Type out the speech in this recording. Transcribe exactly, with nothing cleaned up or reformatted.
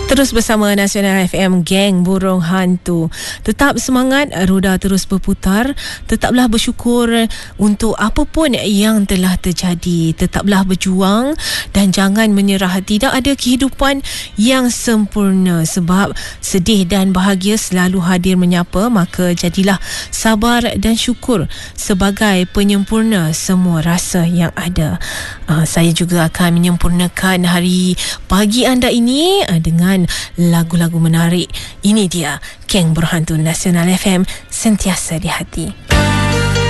Terus bersama Nasional F M, Geng Burung Hantu. Tetap semangat, roda terus berputar. Tetaplah bersyukur untuk apa pun yang telah terjadi. Tetaplah berjuang dan jangan menyerah. Tidak ada kehidupan yang sempurna, sebab sedih dan bahagia selalu hadir menyapa. Maka jadilah sabar dan syukur sebagai penyempurna semua rasa yang ada. Uh, saya juga akan menyempurnakan hari pagi anda ini uh, dengan lagu-lagu menarik. Ini dia Geng Burung Hantu, Nasional F M, sentiasa di hati.